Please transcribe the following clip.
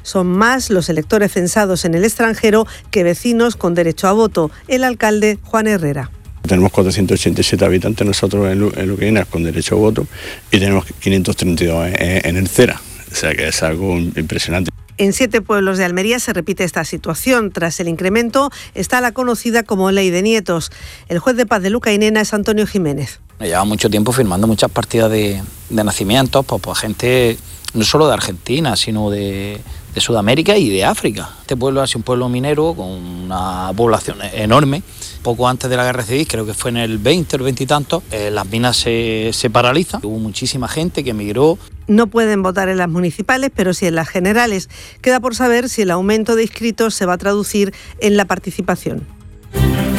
Son más los electores censados en el extranjero que vecinos con derecho a voto. El alcalde Juan Herrera. Tenemos 487 habitantes nosotros en Luqueñas con derecho a voto y tenemos 532 en el CERA, o sea que es algo impresionante. En 7 pueblos de Almería se repite esta situación. Tras el incremento está la conocida como Ley de Nietos. El juez de paz de Luca y Nena es Antonio Jiménez. Lleva mucho tiempo firmando muchas partidas de nacimientos pues gente no solo de Argentina, sino de Sudamérica y de África. Este pueblo ha sido un pueblo minero con una población enorme. Poco antes de la guerra civil, creo que fue en el 20 o el 20 y tantos, las minas se paralizan. Hubo muchísima gente que emigró. No pueden votar en las municipales, pero sí en las generales. Queda por saber si el aumento de inscritos se va a traducir en la participación.